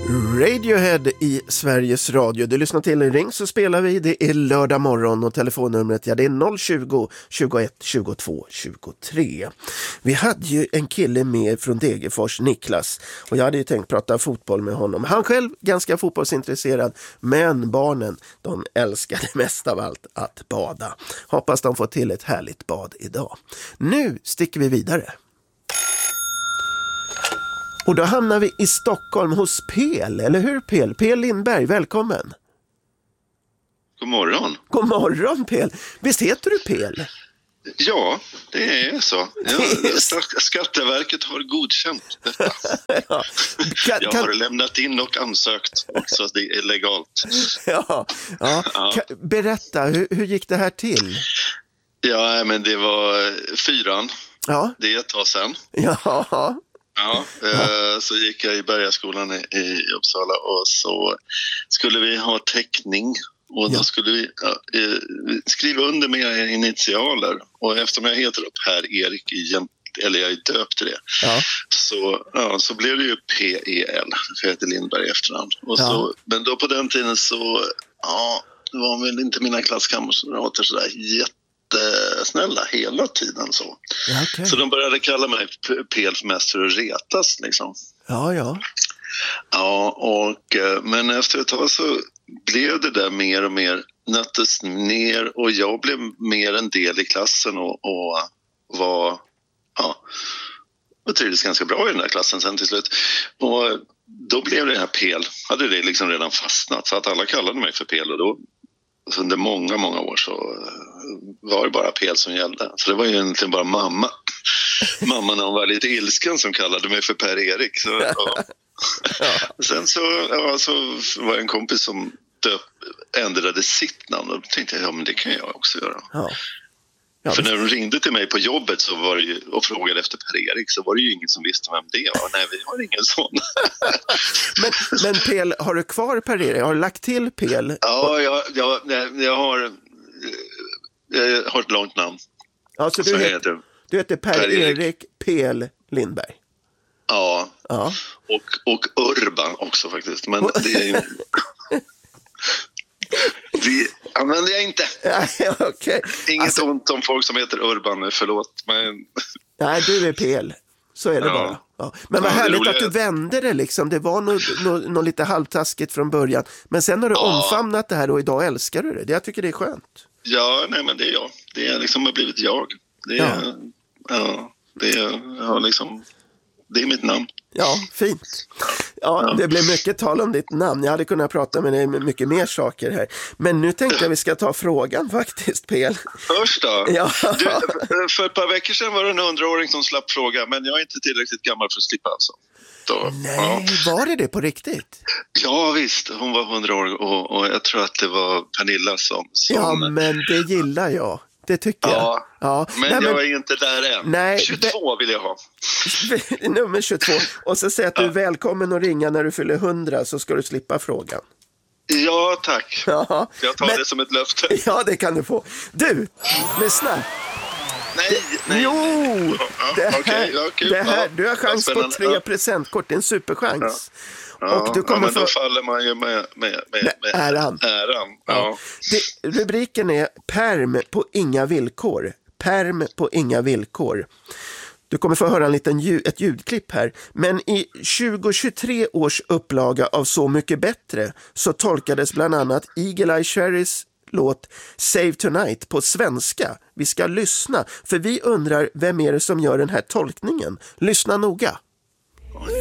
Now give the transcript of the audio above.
Radiohead i Sveriges Radio. Du lyssnar till Ring så spelar vi. Det är lördag morgon och telefonnumret det är 020 21 22 23. Vi hade ju en kille med från Degerfors, Niklas, och jag hade ju tänkt prata fotboll med honom. Han själv ganska fotbollsintresserad, men barnen, de älskade mest av allt att bada. Hoppas de får till ett härligt bad idag. Nu sticker vi vidare. Och då hamnar vi i Stockholm hos Pel, eller hur Pel? Pel Lindberg, välkommen. God morgon. God morgon Pel. Visst heter du Pel? Ja, det är så. Skatteverket har godkänt detta. Ja. Jag har lämnat in och ansökt, så det är legalt. Ja. Berätta, hur gick det här till? Ja, men det var 4:an. Ja. Det är ett tag sedan. Ja. Ja, så gick jag i Bergaskolan i Uppsala och så skulle vi ha teckning och då skulle vi skriva under med initialer, och eftersom jag heter Per-Erik eller jag är döpt till det, så blev det ju PEL, för jag heter Lindberg i efternamn. Och så, men då på den tiden så det var väl inte mina klasskamrater sådär snälla hela tiden så. Okay. Så de började kalla mig Pel mest för att retas liksom. Ja, men efter ett tag så blev det där mer och mer nöttes ner, och jag blev mer en del i klassen och var trivdes ganska bra i den där klassen sen till slut. Och då blev det här Pel, hade det liksom redan fastnat så att alla kallade mig för Pel, och då under många, många år så var det bara Pel som gällde. Så det var ju egentligen bara mamma när hon var lite ilsken som kallade mig för Per-Erik. Sen så var det en kompis som ändrade sitt namn, och då tänkte jag, men det kan jag också göra. För när de ringde till mig på jobbet så var det ju, och frågade efter Per-Erik, så var det ju ingen som visste vem det var. Nej, vi har ingen sån. men Pel, har du kvar Per-Erik? Har du lagt till Pel? Ja, jag har ett långt namn. Alltså du heter Per-Erik Pel Lindberg. Ja. Och Urban också faktiskt. Men det är ju... Det använder jag inte. Okay. Inget ont om folk som heter Urban, förlåt. Men... Nej, du är Pel. Så är det bara. Ja. Men vad härligt att du vände det liksom. Det var nog lite halvtaskigt från början. Men sen har du omfamnat det här, och idag älskar du det. Jag tycker det är skönt. Ja, nej, men det är jag. Det är liksom har blivit jag. Det är, det är mitt namn. Ja, fint. Ja, det blev mycket tal om ditt namn. Jag hade kunnat prata med dig med mycket mer saker här. Men nu tänkte jag vi ska ta frågan faktiskt, Pel. Först då? Ja. Du, för ett par veckor sedan var det en 100-åring som slapp fråga, men jag är inte tillräckligt gammal för att slippa alltså. Nej, var det på riktigt? Ja, visst. Hon var 100 år och jag tror att det var Pernilla som... Ja, men det gillar jag. Det tycker jag. Ja. Men jag är inte där än. Nej, 22 vill jag ha. Nummer 22. Och så säger att du är välkommen att ringa när du fyller 100, så ska du slippa frågan. Ja, tack. Ja. Jag tar det som ett löfte. Ja, det kan du få. Du, lyssna. Nej. Jo, det här, du har chans på 3 presentkort. Det är en superchans. Och du kommer men då faller man ju med äran. Ja. Rubriken är Perm på inga villkor. Perm på inga villkor. Du kommer få höra ett ljudklipp här. Men i 2023 års upplaga av Så mycket bättre så tolkades bland annat Eagle Eye Cherrys låt Save Tonight på svenska. Vi ska lyssna, för vi undrar vem är det som gör den här tolkningen. Lyssna noga.